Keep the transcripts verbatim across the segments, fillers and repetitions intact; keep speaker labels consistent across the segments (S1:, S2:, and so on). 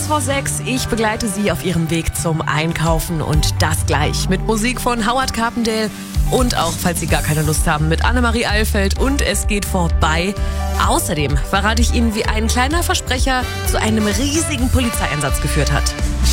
S1: vor sechs. Ich begleite Sie auf Ihrem Weg zum Einkaufen und das gleich mit Musik von Howard Carpendale und auch, falls Sie gar keine Lust haben, mit Annemarie Eilfeld und Es geht vorbei. Außerdem verrate ich Ihnen, wie ein kleiner Versprecher zu einem riesigen Polizeieinsatz geführt hat.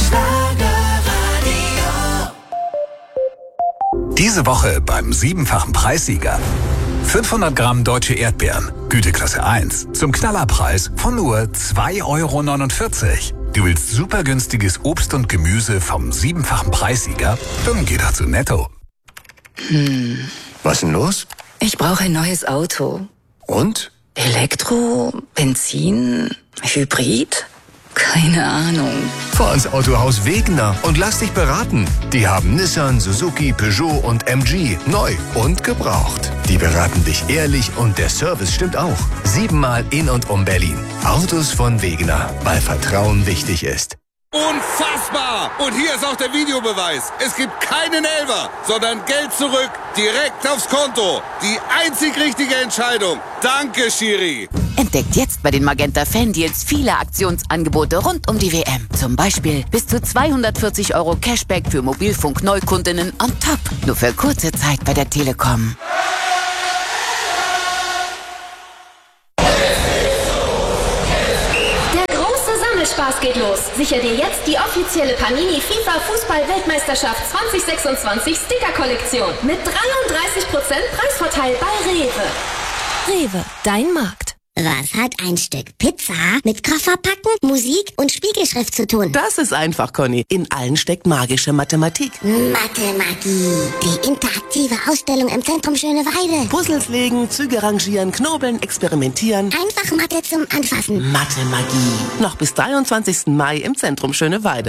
S2: Diese Woche beim siebenfachen Preissieger. fünfhundert Gramm deutsche Erdbeeren, Güteklasse eins, zum Knallerpreis von nur zwei Euro neunundvierzig. Du willst super günstiges Obst und Gemüse vom siebenfachen Preissieger? Dann geh doch zu Netto.
S3: Hm.
S4: Was denn los?
S3: Ich brauche ein neues Auto.
S4: Und?
S3: Elektro, Benzin, Hybrid? Keine Ahnung.
S4: Fahr ins Autohaus Wegener und lass dich beraten. Die haben Nissan, Suzuki, Peugeot und M G neu und gebraucht. Die beraten dich ehrlich und der Service stimmt auch. Siebenmal in und um Berlin. Autos von Wegener, weil Vertrauen wichtig ist.
S5: Unfassbar! Und hier ist auch der Videobeweis. Es gibt keinen Elfer, sondern Geld zurück, direkt aufs Konto. Die einzig richtige Entscheidung. Danke, Schiri.
S6: Entdeckt jetzt bei den Magenta Fan Deals viele Aktionsangebote rund um die W M. Zum Beispiel bis zu zweihundertvierzig Euro Cashback für Mobilfunk-Neukundinnen on top. Nur für kurze Zeit bei der Telekom.
S7: Spaß geht los. Sichere dir jetzt die offizielle Panini FIFA Fußball-Weltmeisterschaft zwanzig sechsundzwanzig Sticker-Kollektion mit dreiunddreißig Prozent Preisvorteil bei Rewe.
S8: Rewe, dein Markt.
S9: Was hat ein Stück Pizza mit Kofferpacken, Musik und Spiegelschrift zu tun?
S10: Das ist einfach, Conny. In allen steckt magische Mathematik.
S9: Mathemagie. Die interaktive Ausstellung im Zentrum Schöneweide.
S10: Puzzles legen, Züge rangieren, knobeln, experimentieren.
S9: Einfach Mathe zum Anfassen.
S10: Mathemagie. Noch bis dreiundzwanzigsten Mai im Zentrum Schöneweide.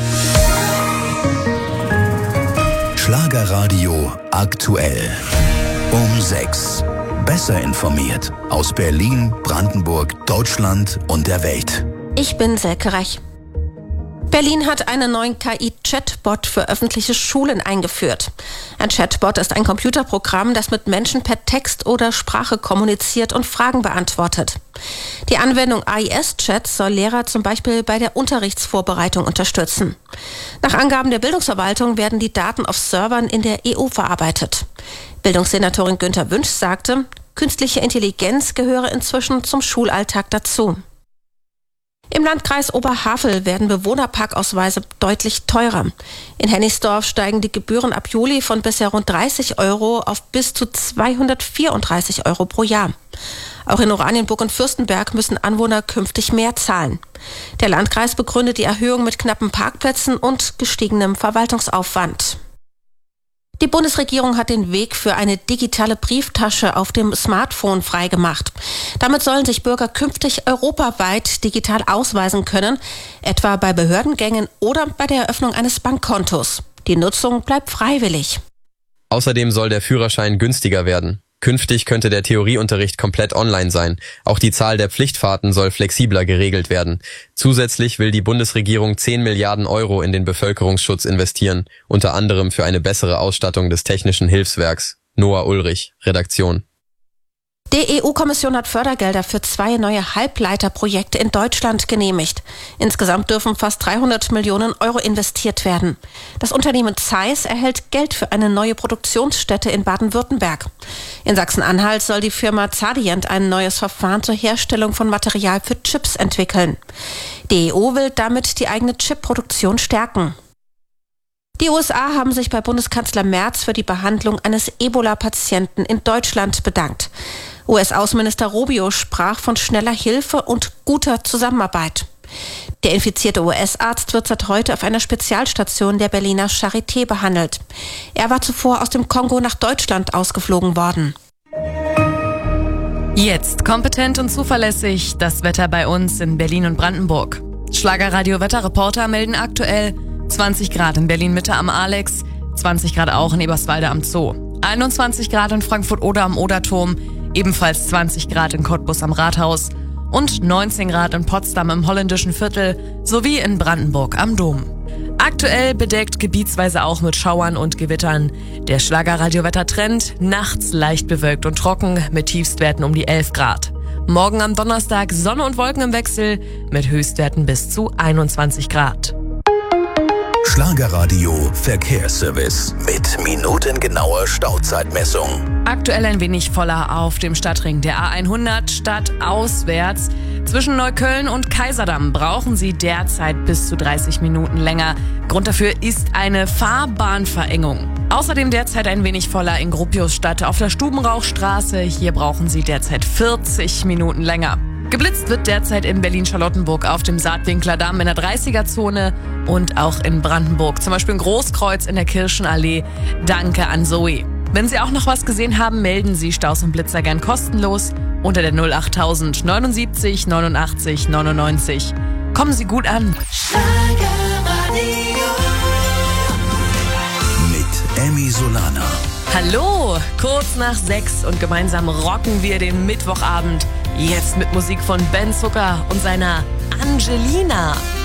S2: Schlagerradio aktuell. Um sechs. Besser informiert aus Berlin, Brandenburg, Deutschland und der Welt.
S8: Ich bin Selke Rech. Berlin hat einen neuen K I-Chatbot für öffentliche Schulen eingeführt. Ein Chatbot ist ein Computerprogramm, das mit Menschen per Text oder Sprache kommuniziert und Fragen beantwortet. Die Anwendung A I S-Chat soll Lehrer zum Beispiel bei der Unterrichtsvorbereitung unterstützen. Nach Angaben der Bildungsverwaltung werden die Daten auf Servern in der E U verarbeitet. Bildungssenatorin Günther Wünsch sagte, künstliche Intelligenz gehöre inzwischen zum Schulalltag dazu. Im Landkreis Oberhavel werden Bewohnerparkausweise deutlich teurer. In Hennigsdorf steigen die Gebühren ab Juli von bisher rund dreißig Euro auf bis zu zweihundertvierunddreißig Euro pro Jahr. Auch in Oranienburg und Fürstenberg müssen Anwohner künftig mehr zahlen. Der Landkreis begründet die Erhöhung mit knappen Parkplätzen und gestiegenem Verwaltungsaufwand. Die Bundesregierung hat den Weg für eine digitale Brieftasche auf dem Smartphone freigemacht. Damit sollen sich Bürger künftig europaweit digital ausweisen können, etwa bei Behördengängen oder bei der Eröffnung eines Bankkontos. Die Nutzung bleibt freiwillig.
S11: Außerdem soll der Führerschein günstiger werden. Künftig könnte der Theorieunterricht komplett online sein. Auch die Zahl der Pflichtfahrten soll flexibler geregelt werden. Zusätzlich will die Bundesregierung zehn Milliarden Euro in den Bevölkerungsschutz investieren, unter anderem für eine bessere Ausstattung des Technischen Hilfswerks. Noah Ulrich, Redaktion.
S8: Die E U-Kommission hat Fördergelder für zwei neue Halbleiterprojekte in Deutschland genehmigt. Insgesamt dürfen fast dreihundert Millionen Euro investiert werden. Das Unternehmen Zeiss erhält Geld für eine neue Produktionsstätte in Baden-Württemberg. In Sachsen-Anhalt soll die Firma Zadient ein neues Verfahren zur Herstellung von Material für Chips entwickeln. Die E U will damit die eigene Chipproduktion stärken. Die U S A haben sich bei Bundeskanzler Merz für die Behandlung eines Ebola-Patienten in Deutschland bedankt. U S-Außenminister Rubio sprach von schneller Hilfe und guter Zusammenarbeit. Der infizierte U S-Arzt wird seit heute auf einer Spezialstation der Berliner Charité behandelt. Er war zuvor aus dem Kongo nach Deutschland ausgeflogen worden.
S1: Jetzt kompetent und zuverlässig das Wetter bei uns in Berlin und Brandenburg. Schlagerradio-Wetterreporter melden aktuell zwanzig Grad in Berlin-Mitte am Alex, zwanzig Grad auch in Eberswalde am Zoo, einundzwanzig Grad in Frankfurt-Oder am Oderturm, ebenfalls zwanzig Grad in Cottbus am Rathaus und neunzehn Grad in Potsdam im Holländischen Viertel sowie in Brandenburg am Dom. Aktuell bedeckt gebietsweise auch mit Schauern und Gewittern. Der Schlagerradio-Wettertrend nachts leicht bewölkt und trocken mit Tiefstwerten um die elf Grad. Morgen am Donnerstag Sonne und Wolken im Wechsel mit Höchstwerten bis zu einundzwanzig Grad.
S2: Schlagerradio Verkehrsservice mit minutengenauer Stauzeitmessung.
S1: Aktuell ein wenig voller auf dem Stadtring der A hundert stadtauswärts. Zwischen Neukölln und Kaiserdamm brauchen Sie derzeit bis zu dreißig Minuten länger. Grund dafür ist eine Fahrbahnverengung. Außerdem derzeit ein wenig voller in Gropiusstadt auf der Stubenrauchstraße. Hier brauchen Sie derzeit vierzig Minuten länger. Geblitzt wird derzeit in Berlin-Charlottenburg auf dem Saatwinkler-Damm in der dreißiger-Zone und auch in Brandenburg, zum Beispiel in Großkreuz in der Kirchenallee. Danke an Zoe. Wenn Sie auch noch was gesehen haben, melden Sie Staus und Blitzer gern kostenlos unter der null achttausend neunundsiebzig neunundachtzig neunundneunzig. Kommen Sie gut an.
S2: Mit Emmy Solana.
S1: Hallo, kurz nach sechs und gemeinsam rocken wir den Mittwochabend. Jetzt mit Musik von Ben Zucker und seiner Angelina.